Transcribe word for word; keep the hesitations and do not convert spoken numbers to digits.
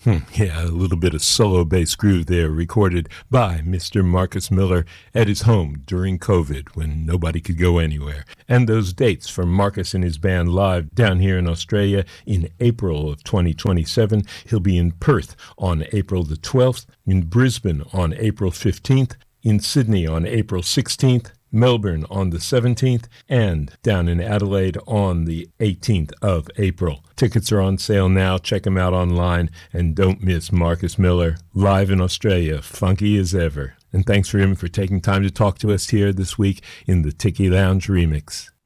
Hmm, yeah, a little bit of solo bass groove there, recorded by Mister Marcus Miller at his home during COVID when nobody could go anywhere. And those dates for Marcus and his band live down here in Australia in April of twenty twenty-seven. He'll be in Perth on April the twelfth, in Brisbane on April fifteenth, in Sydney on April sixteenth, Melbourne on the seventeenth, and down in Adelaide on the eighteenth of April. Tickets are on sale now. Check them out online, and don't miss Marcus Miller live in Australia, funky as ever. And thanks for him for taking time to talk to us here this week in the Tiki Lounge Remix.